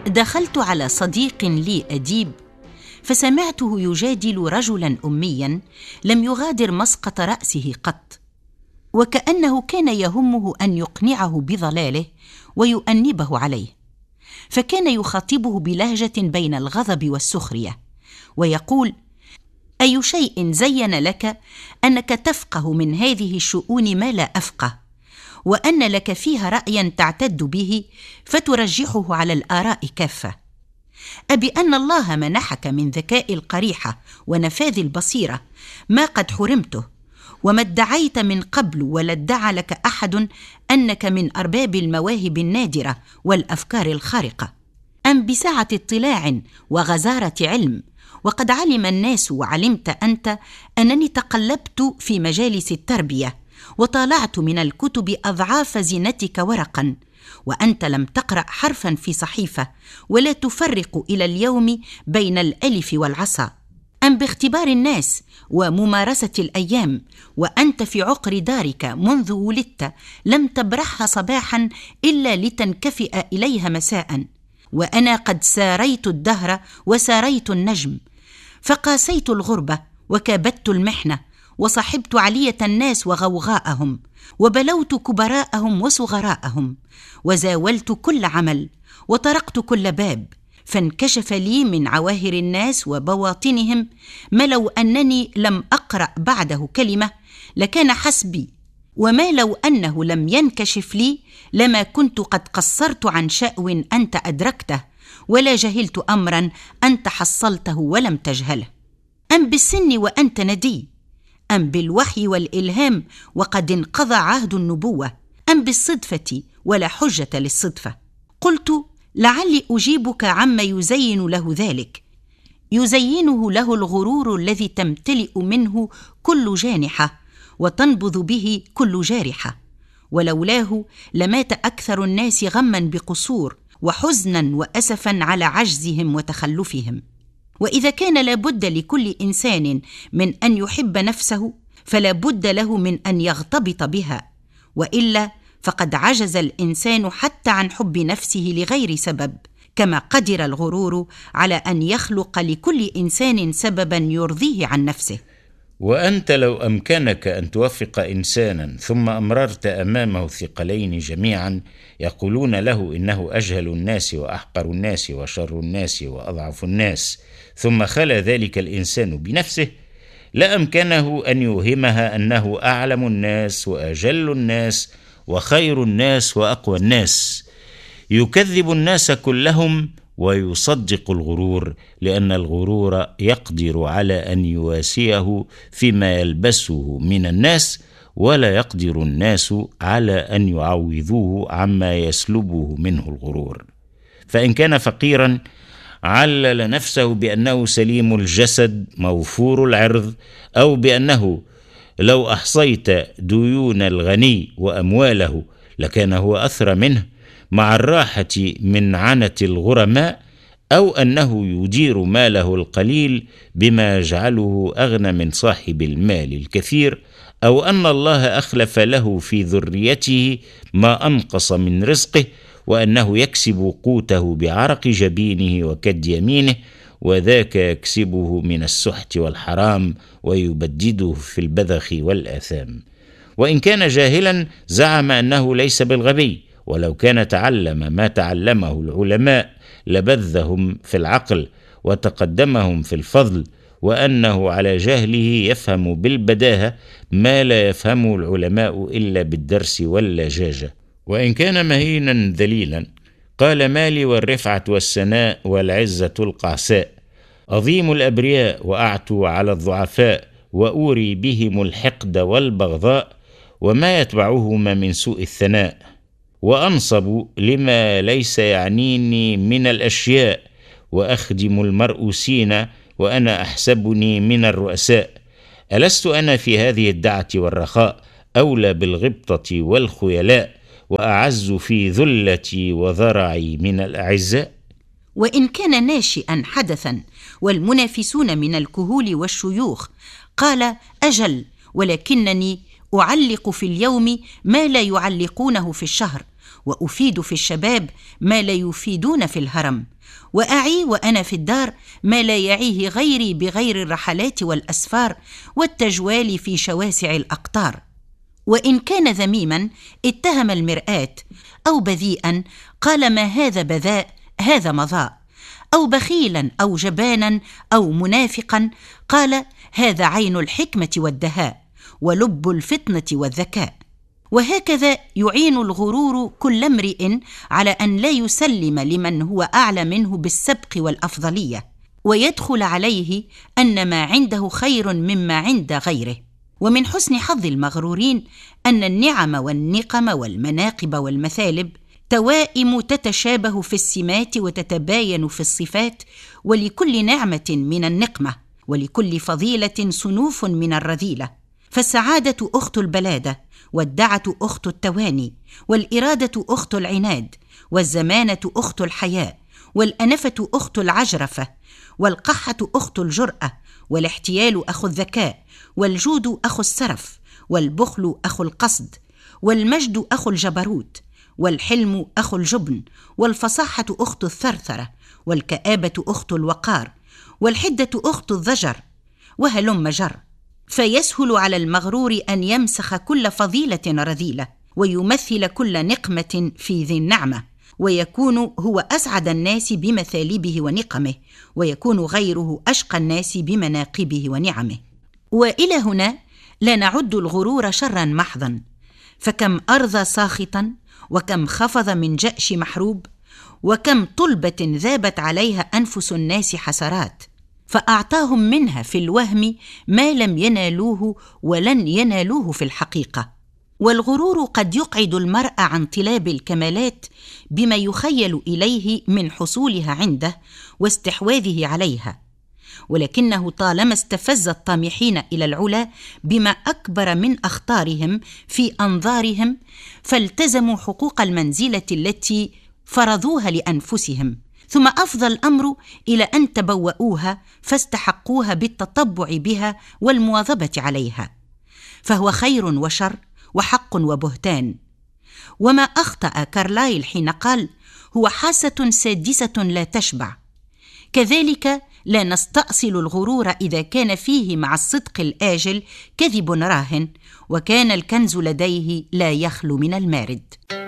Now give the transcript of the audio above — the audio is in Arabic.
دخلت على صديق لي أديب فسمعته يجادل رجلا أميا لم يغادر مسقط رأسه قط، وكأنه كان يهمه أن يقنعه بضلاله ويؤنبه عليه، فكان يخاطبه بلهجة بين الغضب والسخرية ويقول: أي شيء زين لك أنك تفقه من هذه الشؤون ما لا أفقه، وأن لك فيها رأيا تعتد به فترجحه على الآراء كافة؟ أبأن الله منحك من ذكاء القريحة ونفاذ البصيرة ما قد حرمته، وما ادعيت من قبل ولا ادعى لك أحد أنك من أرباب المواهب النادرة والأفكار الخارقة، أم بسعة اطلاع وغزارة علم، وقد علم الناس وعلمت أنت أنني تقلبت في مجالس التربية وطالعت من الكتب أضعاف زينتك ورقا، وأنت لم تقرأ حرفا في صحيفة ولا تفرق إلى اليوم بين الألف والعصا، أم باختبار الناس وممارسة الأيام وأنت في عقر دارك منذ ولدت لم تبرحها صباحا إلا لتنكفئ إليها مساء، وأنا قد ساريت الدهر وساريت النجم، فقاسيت الغربة وكابدت المحنة، وصحبت علية الناس وغوغاءهم، وبلوت كبراءهم وصغراءهم، وزاولت كل عمل وطرقت كل باب، فانكشف لي من عواهر الناس وبواطنهم ما لو أنني لم أقرأ بعده كلمة لكان حسبي، وما لو أنه لم ينكشف لي لما كنت قد قصرت عن شأو أنت أدركته، ولا جهلت أمرا أنت حصلته ولم تجهله. أم بالسن وأنت ندي، أم بالوحي والإلهام وقد انقضى عهد النبوة، أم بالصدفة ولا حجة للصدفة؟ قلت: لعلي أجيبك عما يزين له ذلك، يزينه له الغرور الذي تمتلئ منه كل جانحة وتنبض به كل جارحة، ولولاه لمات أكثر الناس غما بقصور وحزنا وأسفا على عجزهم وتخلفهم. وإذا كان لابد لكل إنسان من أن يحب نفسه فلا بد له من أن يغتبط بها، وإلا فقد عجز الإنسان حتى عن حب نفسه لغير سبب، كما قدر الغرور على أن يخلق لكل إنسان سببا يرضيه عن نفسه. وأنت لو أمكنك أن توفق إنسانا ثم أمررت أمامه ثقلين جميعا يقولون له إنه أجهل الناس وأحقر الناس وشر الناس وأضعف الناس، ثم خلا ذلك الإنسان بنفسه، لأمكنه أن يوهمها أنه أعلم الناس وأجل الناس وخير الناس وأقوى الناس، يكذب الناس كلهم ويصدق الغرور، لأن الغرور يقدر على أن يواسيه فيما يلبسه من الناس، ولا يقدر الناس على أن يعوضوه عما يسلبه منه الغرور. فإن كان فقيرا علل نفسه بأنه سليم الجسد موفور العرض، أو بأنه لو أحصيت ديون الغني وأمواله لكان هو أثرى منه مع الراحة من عنة الغرماء، أو أنه يدير ماله القليل بما يجعله أغنى من صاحب المال الكثير، أو أن الله أخلف له في ذريته ما أنقص من رزقه، وأنه يكسب قوته بعرق جبينه وكد يمينه، وذاك يكسبه من السحت والحرام ويبدده في البذخ والآثام. وإن كان جاهلا زعم أنه ليس بالغبي، ولو كان تعلم ما تعلمه العلماء لبذهم في العقل وتقدمهم في الفضل، وأنه على جهله يفهم بالبداهة ما لا يفهمه العلماء إلا بالدرس واللجاجة. وإن كان مهينا ذليلا قال: مالي والرفعة والسناء والعزة القعساء، أظيم الأبرياء وأعتو على الضعفاء، وأوري بهم الحقد والبغضاء، وما يتبعهما من سوء الثناء، وأنصب لما ليس يعنيني من الأشياء، وأخدم المرؤوسين وأنا أحسبني من الرؤساء. ألست أنا في هذه الدعة والرخاء أولى بالغبطة والخيلاء، وأعز في ذلتي وذرعي من الأعزاء؟ وإن كان ناشئا حدثا والمنافسون من الكهول والشيوخ قال: أجل، ولكنني أعلق في اليوم ما لا يعلقونه في الشهر، وأفيد في الشباب ما لا يفيدون في الهرم، وأعي وأنا في الدار ما لا يعيه غيري بغير الرحلات والأسفار والتجوال في شواسع الأقطار. وإن كان ذميما اتهم المرآة، أو بذيئا قال ما هذا بذاء هذا مضاء، أو بخيلا أو جبانا أو منافقا قال هذا عين الحكمة والدهاء ولب الفطنة والذكاء. وهكذا يعين الغرور كل امرئ على أن لا يسلم لمن هو أعلى منه بالسبق والأفضلية، ويدخل عليه أن ما عنده خير مما عند غيره. ومن حسن حظ المغرورين أن النعم والنقم والمناقب والمثالب توائم تتشابه في السمات وتتباين في الصفات، ولكل نعمة من النقمة ولكل فضيلة صنوف من الرذيلة. فالسعادة أخت البلادة، والدعة أخت التواني، والإرادة أخت العناد، والزمانة أخت الحياء، والأنفة أخت العجرفة، والقحة أخت الجرأة، والاحتيال أخو الذكاء، والجود أخو السرف، والبخل أخو القصد، والمجد أخو الجبروت، والحلم أخو الجبن، والفصاحة أخت الثرثرة، والكآبة أخت الوقار، والحدة أخت الضجر، وهلم جر. فيسهل على المغرور أن يمسخ كل فضيلة رذيلة، ويمثل كل نقمة في ذي النعمة، ويكون هو أسعد الناس بمثالبه ونقمه، ويكون غيره أشقى الناس بمناقبه ونعمه. وإلى هنا لا نعد الغرور شرا محضا، فكم أرضى ساخطا، وكم خفض من جأش محروب، وكم طلبة ذابت عليها أنفس الناس حسرات، فأعطاهم منها في الوهم ما لم ينالوه ولن ينالوه في الحقيقة. والغرور قد يقعد المرء عن طلاب الكمالات بما يخيل إليه من حصولها عنده واستحواذه عليها، ولكنه طالما استفز الطامحين إلى العلا بما أكبر من أخطارهم في أنظارهم، فالتزموا حقوق المنزلة التي فرضوها لأنفسهم، ثم أفضى الأمر إلى أن تبوؤوها فاستحقوها بالتطبع بها والمواظبة عليها، فهو خير وشر وحق وبهتان. وما أخطأ كارلايل حين قال هو حاسة سادسة لا تشبع، كذلك لا نستأصل الغرور إذا كان فيه مع الصدق الآجل كذب راهن، وكان الكنز لديه لا يخلو من المارد.